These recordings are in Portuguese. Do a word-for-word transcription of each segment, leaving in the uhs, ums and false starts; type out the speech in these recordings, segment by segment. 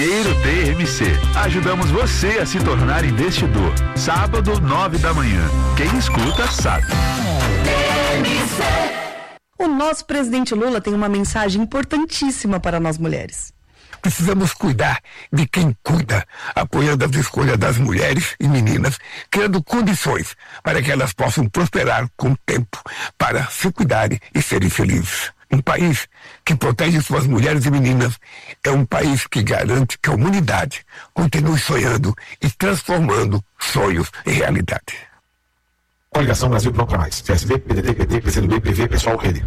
Dinheiro T M C. Ajudamos você a se tornar investidor. Sábado, nove da manhã. Quem escuta, sabe. T M C. O nosso presidente Lula tem uma mensagem importantíssima para nós mulheres. Precisamos cuidar de quem cuida, apoiando as escolhas das mulheres e meninas, criando condições para que elas possam prosperar com o tempo, para se cuidarem e serem felizes. Um país que protege suas mulheres e meninas é um país que garante que a humanidade continue sonhando e transformando sonhos em realidade. Coligação Brasil Pronto Mais. C S B, P D T, P T, P C do B, P V, Pessoal, Rede.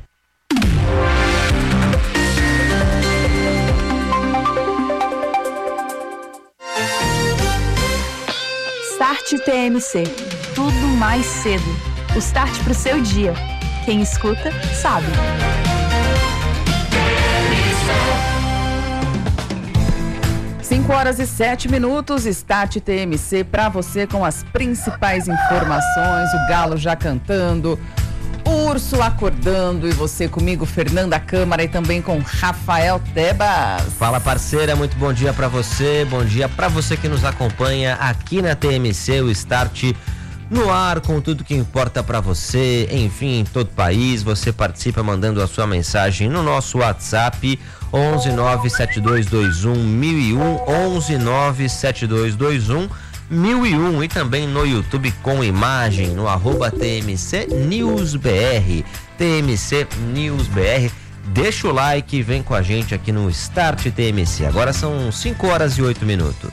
Start T M C. Tudo mais cedo. O start pro seu dia. Quem escuta, sabe. cinco horas e sete minutos, Start T M C para você com as principais informações, o galo já cantando, o urso acordando e você comigo, Fernanda Câmara, e também com Rafael Tebas. Fala, parceira, muito bom dia para você, bom dia para você que nos acompanha aqui na T M C, o Start no ar com tudo que importa para você, enfim, em todo o país. Você participa mandando a sua mensagem no nosso WhatsApp onze nove sete dois dois um mil e um, onze nove sete dois dois um mil e um, e também no YouTube com imagem no arroba T M C News B R, T M C News B R. Deixa o like e vem com a gente aqui no Start T M C. Agora são cinco horas e oito minutos.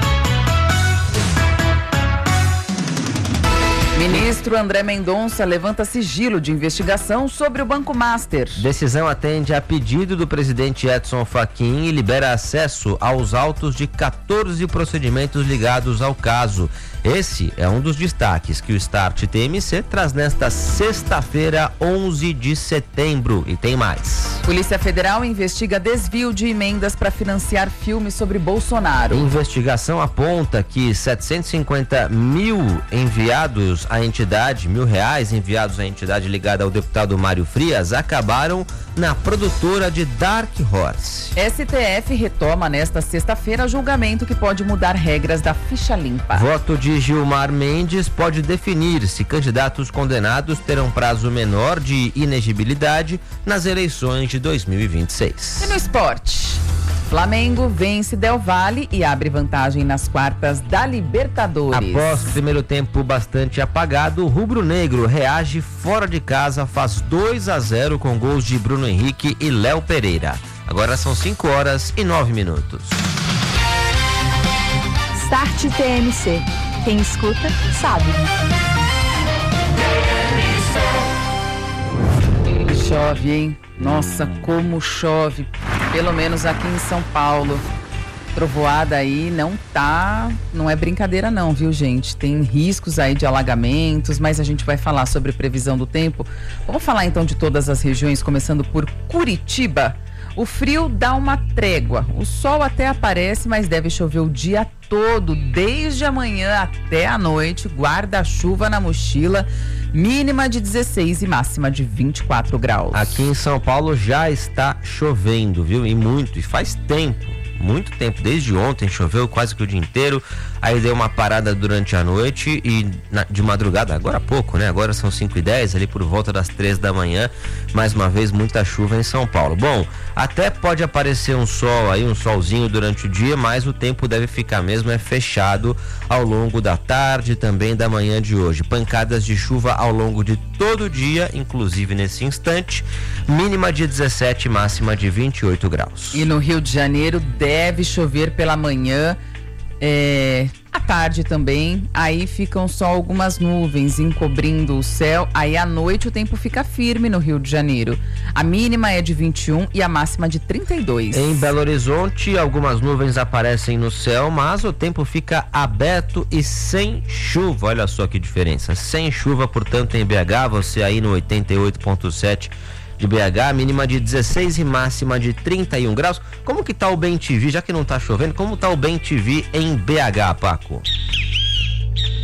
Ministro André Mendonça levanta sigilo de investigação sobre o Banco Master. Decisão atende a pedido do presidente Edson Fachin e libera acesso aos autos de quatorze procedimentos ligados ao caso. Esse é um dos destaques que o Start T M C traz nesta sexta-feira, onze de setembro. E tem mais. Polícia Federal investiga desvio de emendas para financiar filmes sobre Bolsonaro. Investigação aponta que setecentos e cinquenta mil enviados à entidade, mil reais enviados à entidade ligada ao deputado Mário Frias, acabaram na produtora de Dark Horse. S T F retoma nesta sexta-feira julgamento que pode mudar regras da ficha limpa. Voto de Gilmar Mendes pode definir se candidatos condenados terão prazo menor de inegibilidade nas eleições de dois mil e vinte e seis. E no esporte, Flamengo vence Del Valle e abre vantagem nas quartas da Libertadores. Após o primeiro tempo bastante apagado, o rubro-negro reage fora de casa, faz dois a zero com gols de Bruno Henrique e Léo Pereira. Agora são cinco horas e nove minutos. Start T M C. Quem escuta, sabe. Chove, hein? Nossa, como chove. Pelo menos aqui em São Paulo. Trovoada aí não tá, não é brincadeira não, viu, gente? Tem riscos aí de alagamentos, mas a gente vai falar sobre previsão do tempo. Vamos falar então de todas as regiões, começando por Curitiba. O frio dá uma trégua. O sol até aparece, mas deve chover o dia todo, desde amanhã até a noite. Guarda-chuva na mochila, mínima de dezesseis e máxima de vinte e quatro graus. Aqui em São Paulo já está chovendo, viu? E muito, e faz tempo. Muito tempo, desde ontem choveu quase que o dia inteiro, aí deu uma parada durante a noite e na, de madrugada, agora há pouco, né? Agora são cinco e dez, ali por volta das três da manhã, mais uma vez muita chuva em São Paulo. Bom, até pode aparecer um sol aí, um solzinho durante o dia, mas o tempo deve ficar mesmo é fechado ao longo da tarde, também da manhã de hoje. Pancadas de chuva ao longo de todo o dia, inclusive nesse instante, mínima de dezessete, máxima de vinte e oito graus. E no Rio de Janeiro deve chover pela manhã, é, à tarde também, aí ficam só algumas nuvens encobrindo o céu, aí à noite o tempo fica firme no Rio de Janeiro. A mínima é de vinte e um e a máxima de trinta e dois. Em Belo Horizonte, algumas nuvens aparecem no céu, mas o tempo fica aberto e sem chuva. Olha só que diferença, sem chuva, portanto, em B H, você aí no oitenta e oito ponto sete de B H, mínima de dezesseis e máxima de trinta e um graus. Como que tá o Bem T V, já que não tá chovendo, como tá o Bem T V em B H, Paco?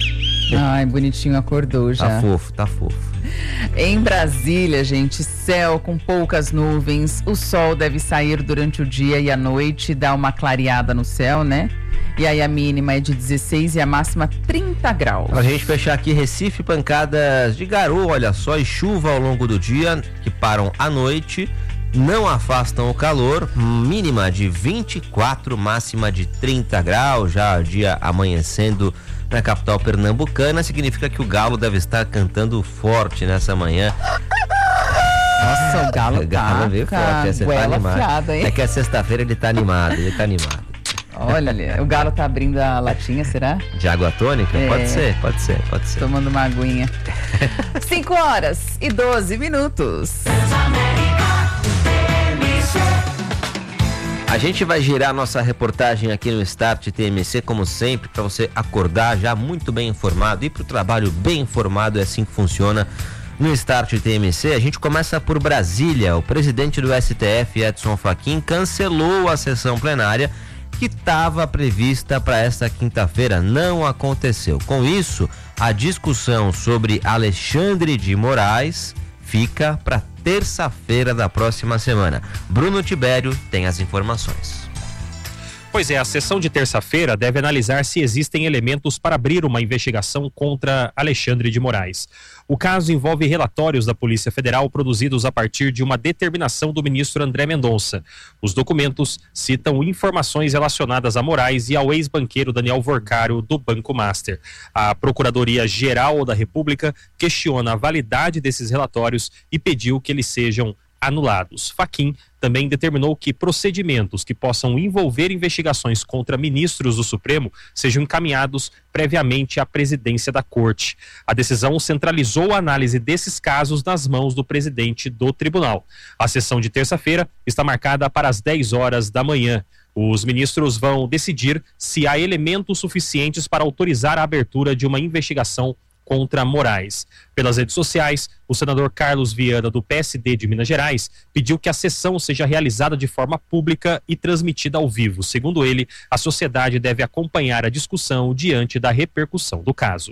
Ai, bonitinho, acordou já. Tá fofo, tá fofo. Em Brasília, gente, céu com poucas nuvens. O sol deve sair durante o dia e a noite, dar uma clareada no céu, né? E aí a mínima é de dezesseis e a máxima trinta graus. Pra gente fechar aqui, Recife, pancadas de garoa, olha só, e chuva ao longo do dia, que param à noite, não afastam o calor, mínima de vinte e quatro, máxima de trinta graus, já o dia amanhecendo na capital pernambucana, significa que o galo deve estar cantando forte nessa manhã. Nossa, o galo, o galo tá veio com forte, você tá animado. Fiada, hein? É que é sexta-feira, ele tá animado, ele tá animado. Olha, o galo tá abrindo a latinha, será? De água tônica? É. Pode ser, pode ser, pode ser. Tomando uma aguinha. cinco horas e doze minutos. A gente vai girar nossa reportagem aqui no Start T M C, como sempre, para você acordar já muito bem informado, ir para o trabalho bem informado, é assim que funciona no Start T M C. A gente começa por Brasília. O presidente do S T F, Edson Fachin, cancelou a sessão plenária que estava prevista para esta quinta-feira. Não aconteceu. Com isso, a discussão sobre Alexandre de Moraes fica para terça-feira da próxima semana. Bruno Tibério tem as informações. Pois é, a sessão de terça-feira deve analisar se existem elementos para abrir uma investigação contra Alexandre de Moraes. O caso envolve relatórios da Polícia Federal produzidos a partir de uma determinação do ministro André Mendonça. Os documentos citam informações relacionadas a Moraes e ao ex-banqueiro Daniel Vorcário do Banco Master. A Procuradoria-Geral da República questiona a validade desses relatórios e pediu que eles sejam anulados. Fachin também determinou que procedimentos que possam envolver investigações contra ministros do Supremo sejam encaminhados previamente à presidência da Corte. A decisão centralizou a análise desses casos nas mãos do presidente do tribunal. A sessão de terça-feira está marcada para as dez horas da manhã. Os ministros vão decidir se há elementos suficientes para autorizar a abertura de uma investigação contra Moraes. Pelas redes sociais, o senador Carlos Viana, do P S D de Minas Gerais, pediu que a sessão seja realizada de forma pública e transmitida ao vivo. Segundo ele, a sociedade deve acompanhar a discussão diante da repercussão do caso.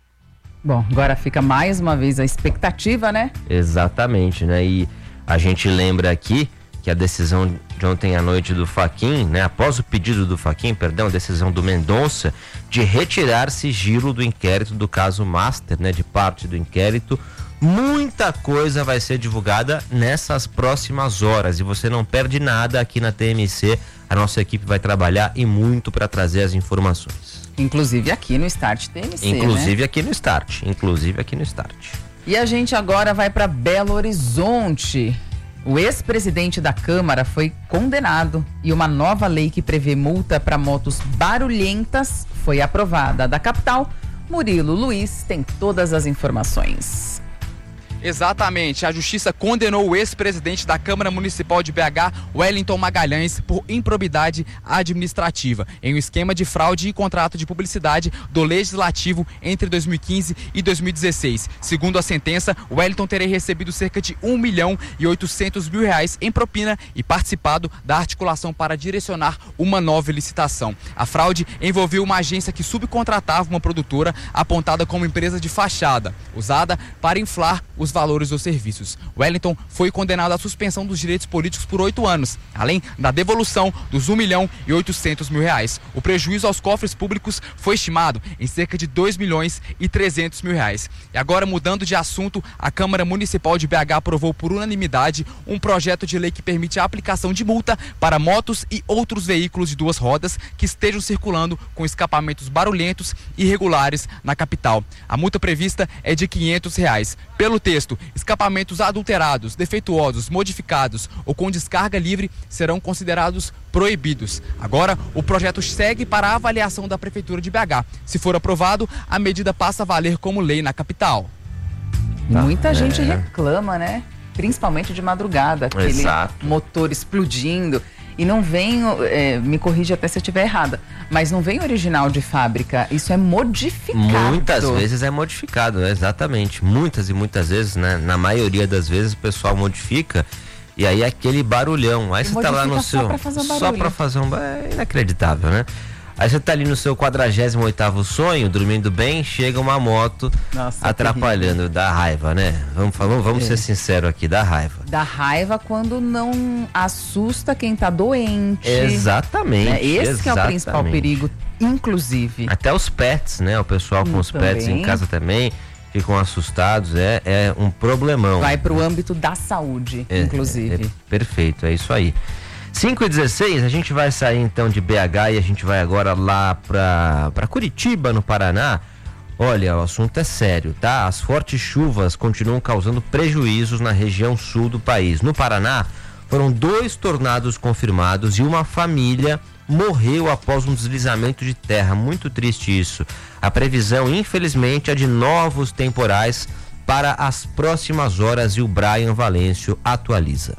Bom, agora fica mais uma vez a expectativa, né? Exatamente, né? E a gente lembra aqui que a decisão de ontem à noite do Fachin, né, após o pedido do Fachin, perdão, a decisão do Mendonça de retirar sigilo do inquérito do caso Master, né, de parte do inquérito, muita coisa vai ser divulgada nessas próximas horas e você não perde nada aqui na T M C. A nossa equipe vai trabalhar e muito para trazer as informações. Inclusive aqui no Start T M C, Inclusive né? aqui no Start, inclusive aqui no Start. E a gente agora vai para Belo Horizonte. O ex-presidente da Câmara foi condenado e uma nova lei que prevê multa para motos barulhentas foi aprovada. Da capital, Murilo Luiz tem todas as informações. Exatamente, a justiça condenou o ex-presidente da Câmara Municipal de B H, Wellington Magalhães, por improbidade administrativa, em um esquema de fraude e contrato de publicidade do Legislativo entre dois mil e quinze e dois mil e dezesseis. Segundo a sentença, Wellington teria recebido cerca de um milhão e oitocentos mil reais em propina e participado da articulação para direcionar uma nova licitação. A fraude envolveu uma agência que subcontratava uma produtora apontada como empresa de fachada, usada para inflar os valores dos serviços. Wellington foi condenado à suspensão dos direitos políticos por oito anos, além da devolução dos um milhão e oitocentos mil reais. O prejuízo aos cofres públicos foi estimado em cerca de dois milhões e trezentos mil reais. E agora, mudando de assunto, a Câmara Municipal de B H aprovou por unanimidade um projeto de lei que permite a aplicação de multa para motos e outros veículos de duas rodas que estejam circulando com escapamentos barulhentos e irregulares na capital. A multa prevista é de quinhentos reais. Pelo texto, escapamentos adulterados, defeituosos, modificados ou com descarga livre serão considerados proibidos. Agora, o projeto segue para a avaliação da Prefeitura de B H. Se for aprovado, a medida passa a valer como lei na capital. Tá. Muita é. gente reclama, né? Principalmente de madrugada, aquele Exato. motor explodindo. E não vem, é, me corrige até se eu estiver errada, mas não vem original de fábrica, isso é modificado. Muitas vezes é modificado, exatamente. Muitas e muitas vezes, né? Na maioria das vezes o pessoal modifica e aí é aquele barulhão. Aí e você tá lá no seu. Só pra fazer um barulho. Só pra fazer um barulho. É inacreditável, né? Aí você tá ali no seu quadragésimo oitavo sonho, dormindo bem, chega uma moto Nossa, atrapalhando, terrível. Dá raiva, né? Vamos, vamos, vamos é. ser sinceros aqui, dá raiva. Dá raiva quando não assusta quem tá doente. Exatamente. Né? Esse exatamente. que é o principal perigo, inclusive. Até os pets, né? O pessoal com hum, os também. pets em casa também ficam assustados, é, é um problemão. Vai pro âmbito da saúde, é, inclusive. É, é, perfeito, é isso aí. cinco e dezesseis, a gente vai sair então de B H e a gente vai agora lá pra, pra Curitiba, no Paraná. Olha, o assunto é sério, tá? As fortes chuvas continuam causando prejuízos na região sul do país. No Paraná, foram dois tornados confirmados e uma família morreu após um deslizamento de terra. Muito triste isso. A previsão, infelizmente, é de novos temporais para as próximas horas e o Brian Valêncio atualiza.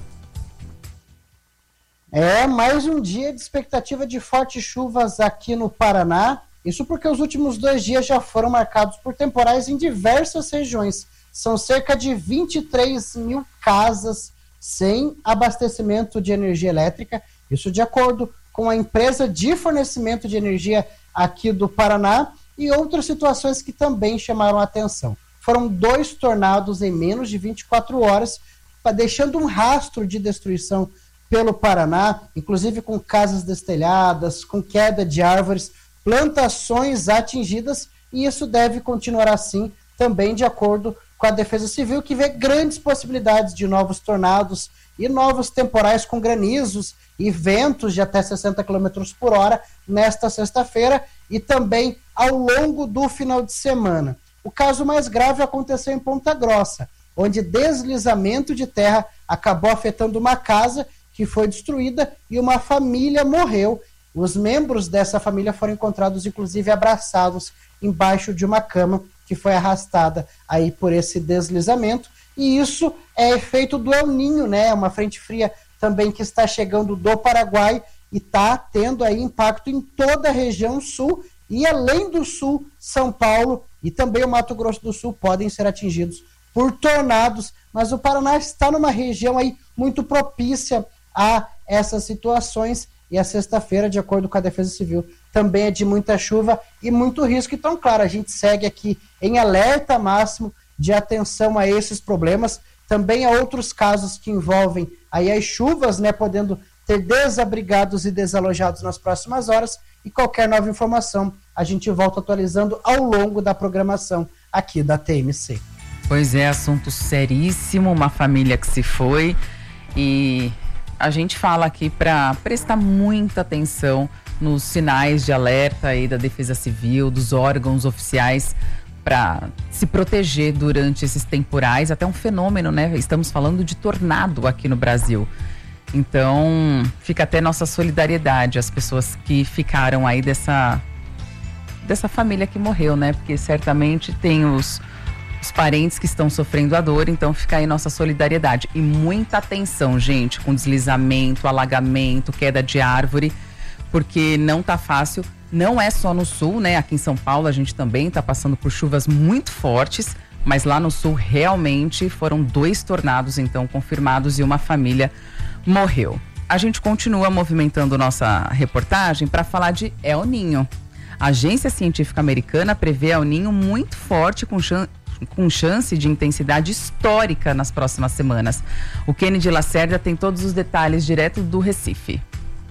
É mais um dia de expectativa de fortes chuvas aqui no Paraná. Isso porque os últimos dois dias já foram marcados por temporais em diversas regiões. São cerca de vinte e três mil casas sem abastecimento de energia elétrica. Isso de acordo com a empresa de fornecimento de energia aqui do Paraná e outras situações que também chamaram a atenção. Foram dois tornados em menos de vinte e quatro horas, deixando um rastro de destruição pelo Paraná, inclusive com casas destelhadas, com queda de árvores, plantações atingidas, e isso deve continuar assim também de acordo com a Defesa Civil, que vê grandes possibilidades de novos tornados e novos temporais com granizos e ventos de até sessenta quilômetros por hora nesta sexta-feira e também ao longo do final de semana. O caso mais grave aconteceu em Ponta Grossa, onde deslizamento de terra acabou afetando uma casa que foi destruída e uma família morreu. Os membros dessa família foram encontrados, inclusive, abraçados embaixo de uma cama que foi arrastada aí por esse deslizamento. E isso é efeito do El Niño, né? Uma frente fria também que está chegando do Paraguai e está tendo aí impacto em toda a região sul e além do sul, São Paulo e também o Mato Grosso do Sul podem ser atingidos por tornados, mas o Paraná está numa região aí muito propícia a essas situações e a sexta-feira, de acordo com a Defesa Civil, também é de muita chuva e muito risco. Então, claro, a gente segue aqui em alerta máximo de atenção a esses problemas, também a outros casos que envolvem aí as chuvas, né, podendo ter desabrigados e desalojados nas próximas horas, e qualquer nova informação a gente volta atualizando ao longo da programação aqui da T M C. Pois é, assunto seríssimo, uma família que se foi, e a gente fala aqui para prestar muita atenção nos sinais de alerta aí da Defesa Civil, dos órgãos oficiais, para se proteger durante esses temporais, até um fenômeno, né? Estamos falando de tornado aqui no Brasil. Então, fica até nossa solidariedade às pessoas que ficaram aí dessa, dessa família que morreu, né? Porque certamente tem os, os parentes que estão sofrendo a dor, então fica aí nossa solidariedade. E muita atenção, gente, com deslizamento, alagamento, queda de árvore, porque não tá fácil. Não é só no sul, né? Aqui em São Paulo a gente também está passando por chuvas muito fortes, mas lá no sul realmente foram dois tornados então confirmados e uma família morreu. A gente continua movimentando nossa reportagem para falar de El Niño. A Agência Científica Americana prevê El Niño muito forte com chance com chance de intensidade histórica nas próximas semanas. O Kennedy Lacerda tem todos os detalhes direto do Recife.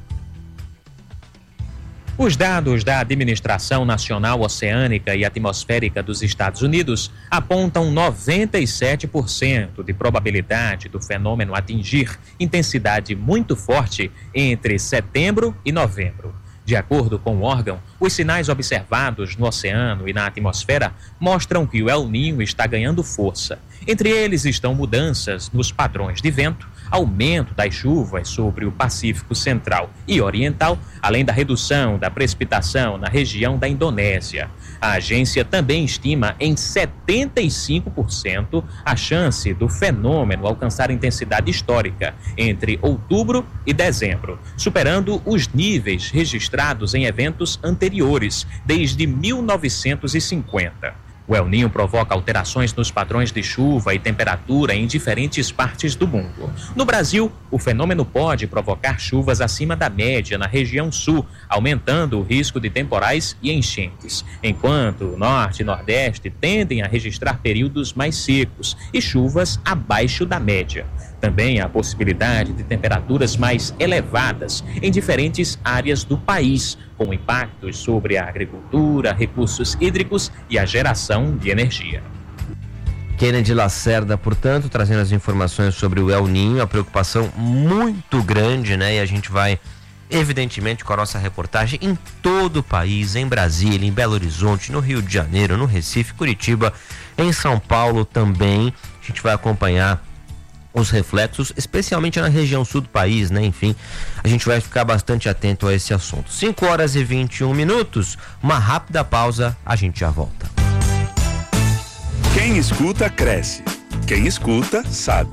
Os dados da Administração Nacional Oceânica e Atmosférica dos Estados Unidos apontam noventa e sete por cento de probabilidade do fenômeno atingir intensidade muito forte entre setembro e novembro. De acordo com o órgão, os sinais observados no oceano e na atmosfera mostram que o El Niño está ganhando força. Entre eles estão mudanças nos padrões de vento, aumento das chuvas sobre o Pacífico Central e Oriental, além da redução da precipitação na região da Indonésia. A agência também estima em setenta e cinco por cento a chance do fenômeno alcançar intensidade histórica entre outubro e dezembro, superando os níveis registrados em eventos anteriores, desde mil novecentos e cinquenta. O El Niño provoca alterações nos padrões de chuva e temperatura em diferentes partes do mundo. No Brasil, o fenômeno pode provocar chuvas acima da média na região sul, aumentando o risco de temporais e enchentes, enquanto o norte e nordeste tendem a registrar períodos mais secos e chuvas abaixo da média. Também há a possibilidade de temperaturas mais elevadas em diferentes áreas do país, com impactos sobre a agricultura, recursos hídricos e a geração de energia. Kennedy Lacerda, portanto, trazendo as informações sobre o El Niño, a preocupação muito grande, né? E a gente vai, evidentemente, com a nossa reportagem em todo o país, em Brasília, em Belo Horizonte, no Rio de Janeiro, no Recife, Curitiba, em São Paulo também. A gente vai acompanhar os reflexos, especialmente na região sul do país, né? Enfim, a gente vai ficar bastante atento a esse assunto. cinco horas e vinte e um minutos, uma rápida pausa, a gente já volta. Quem escuta, cresce. Quem escuta, sabe.